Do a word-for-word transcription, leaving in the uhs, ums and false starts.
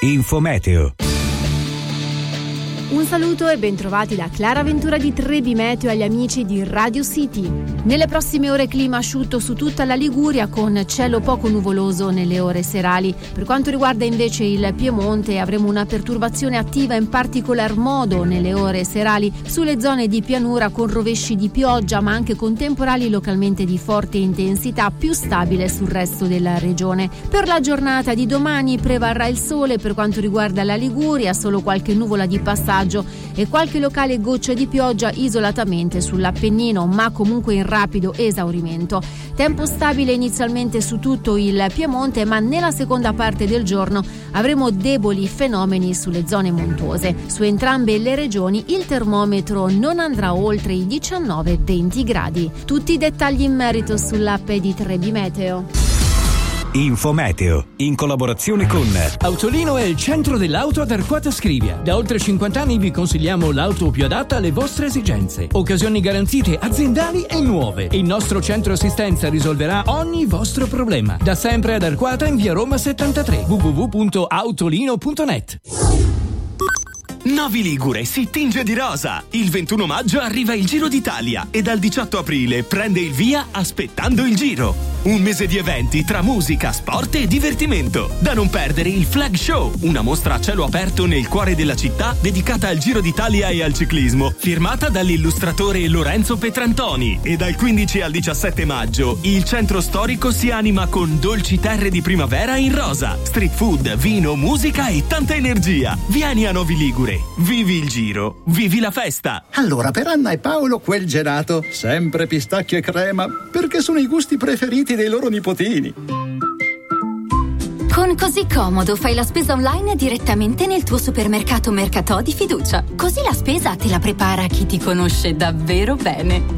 Infometeo. Un saluto e bentrovati da Clara Ventura di Trebi Meteo agli amici di Radio City. Nelle prossime ore clima asciutto su tutta la Liguria con cielo poco nuvoloso nelle ore serali. Per quanto riguarda invece il Piemonte avremo una perturbazione attiva in particolar modo nelle ore serali sulle zone di pianura con rovesci di pioggia ma anche con temporali localmente di forte intensità, più stabile sul resto della regione. Per la giornata di domani prevarrà il sole per quanto riguarda la Liguria, solo qualche nuvola di passaggio e qualche locale goccia di pioggia isolatamente sull'Appennino, ma comunque in rapido esaurimento. Tempo stabile inizialmente su tutto il Piemonte, ma nella seconda parte del giorno avremo deboli fenomeni sulle zone montuose. Su entrambe le regioni il termometro non andrà oltre i diciannove venti gradi. Tutti i dettagli in merito sull'app di Trebi Meteo. Infometeo, in collaborazione con Autolino è il centro dell'auto ad Arquata Scrivia. Da oltre cinquanta anni vi consigliamo l'auto più adatta alle vostre esigenze. Occasioni garantite aziendali e nuove. Il nostro centro assistenza risolverà ogni vostro problema. Da sempre ad Arquata in via Roma settantatré. w w w punto autolino punto net. Novi Ligure si tinge di rosa. Il ventuno maggio arriva il Giro d'Italia e dal diciotto aprile prende il via Aspettando il Giro. Un mese di eventi tra musica, sport e divertimento. Da non perdere il Flag Show, una mostra a cielo aperto nel cuore della città dedicata al Giro d'Italia e al ciclismo, firmata dall'illustratore Lorenzo Petrantoni. E dal quindici al diciassette maggio il centro storico si anima con dolci terre di primavera in rosa, street food, vino, musica e tanta energia. Vieni a Novi Ligure. Vivi il Giro, vivi la festa. Allora, per Anna e Paolo quel gelato, sempre pistacchio e crema, perché sono i gusti preferiti dei loro nipotini. Con Così Comodo fai la spesa online direttamente nel tuo supermercato Mercatò di fiducia. Così la spesa te la prepara chi ti conosce davvero bene.